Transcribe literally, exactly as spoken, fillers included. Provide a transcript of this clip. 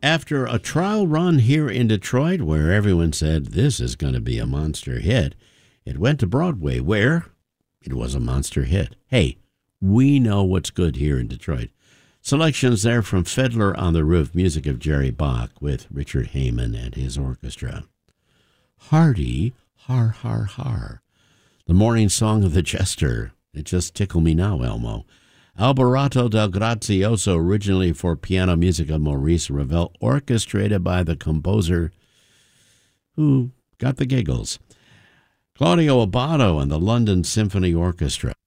After a trial run here in Detroit where everyone said this is going to be a monster hit, it went to Broadway where it was a monster hit. Hey, we know what's good here in Detroit. Selections there from Fiddler on the Roof, music of Jerry Bach with Richard Heyman and his orchestra. Hardy, har, har, har. The morning song of the jester. It just tickle me now, Elmo. Alborato del Grazioso, originally for piano music of Maurice Ravel, orchestrated by the composer who got the giggles, Claudio Abbado and the London Symphony Orchestra.